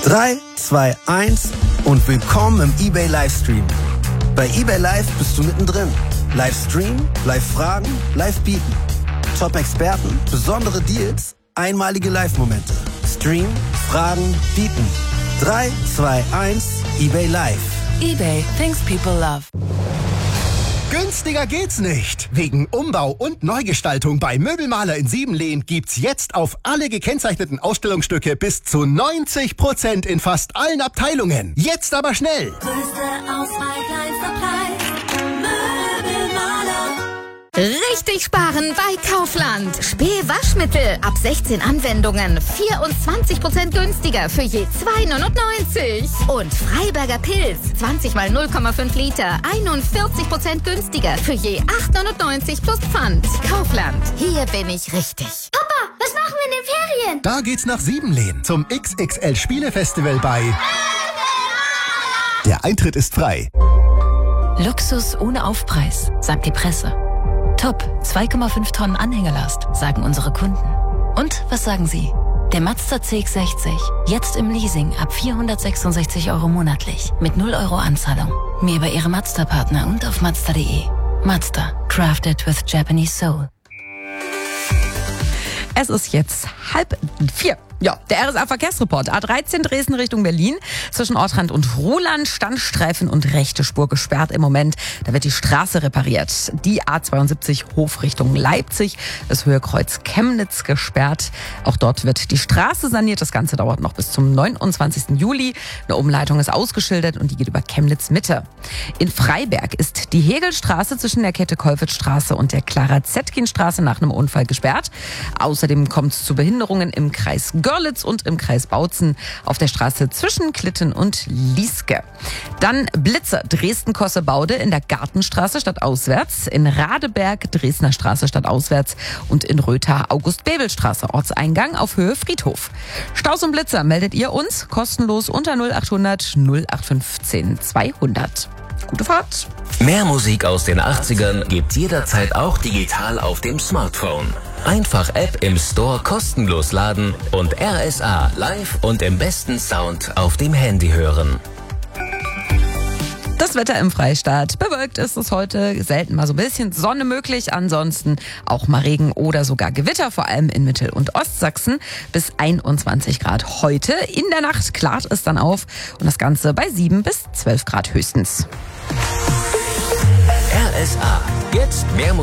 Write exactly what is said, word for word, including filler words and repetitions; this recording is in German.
drei, zwei, eins und willkommen im eBay Livestream. Bei eBay Live bist du mittendrin. Live streamen, live fragen, live bieten. Top-Experten, besondere Deals, einmalige Live-Momente. Stream, fragen, bieten. drei, zwei, eins, eBay Live. eBay, things people love. Günstiger geht's nicht. Wegen Umbau und Neugestaltung bei Möbelmaler in Siebenlehn gibt's jetzt auf alle gekennzeichneten Ausstellungsstücke bis zu neunzig Prozent in fast allen Abteilungen. Jetzt aber schnell. Größte Auswahl, kleinster Preis. Möbelmaler. Richtig sparen bei Kaufland. Spee-Waschmittel ab sechzehn Anwendungen. vierundzwanzig Prozent günstiger für je zwei neunundneunzig. Und Freiberger Pilz. zwanzig mal null Komma fünf Liter. einundvierzig Prozent günstiger für je acht neunundneunzig plus Pfand. Kaufland. Hier bin ich richtig. Papa, was machen wir in den Ferien? Da geht's nach Siebenlehn zum X X L Spielefestival bei... Der Eintritt ist frei. Luxus ohne Aufpreis, sagt die Presse. Top, zwei Komma fünf Tonnen Anhängerlast, sagen unsere Kunden. Und was sagen Sie? Der Mazda C X sechzig, jetzt im Leasing ab vierhundertsechsundsechzig Euro monatlich, mit null Euro Anzahlung. Mehr bei Ihrem Mazda-Partner und auf Mazda punkt de. Mazda, crafted with Japanese soul. Es ist jetzt halb vier. Ja, der R S A-Verkehrsreport. A dreizehn Dresden Richtung Berlin. Zwischen Ortrand und Ruhland Standstreifen und rechte Spur gesperrt im Moment. Da wird die Straße repariert. Die A zweiundsiebzig Hof Richtung Leipzig. Das Höhe Kreuz Chemnitz gesperrt. Auch dort wird die Straße saniert. Das Ganze dauert noch bis zum neunundzwanzigsten Juli. Eine Umleitung ist ausgeschildert und die geht über Chemnitz Mitte. In Freiberg ist die Hegelstraße zwischen der Kette Kollwitzstraße und der Clara-Zetkin-Straße nach einem Unfall gesperrt. Außerdem kommt es zu Behinderungen im Kreis Görlitz und im Kreis Bautzen auf der Straße zwischen Klitten und Lieske. Dann Blitzer Dresden-Kossebaude in der Gartenstraße stadtauswärts, in Radeberg Dresdner Straße stadtauswärts und in Rötha August-Bebel-Straße Ortseingang auf Höhe Friedhof. Staus und Blitzer meldet ihr uns kostenlos unter null achthundert null acht fünfzehn zweihundert. Gute Fahrt! Mehr Musik aus den achtzigern gibt's jederzeit auch digital auf dem Smartphone. Einfach App im Store kostenlos laden und R S A live und im besten Sound auf dem Handy hören. Das Wetter im Freistaat. Bewölkt ist es heute, selten mal so ein bisschen Sonne möglich. Ansonsten auch mal Regen oder sogar Gewitter, vor allem in Mittel- und Ostsachsen. Bis einundzwanzig Grad heute. In der Nacht klart es dann auf und das Ganze bei sieben bis zwölf Grad höchstens. R S A, jetzt mehr Musik.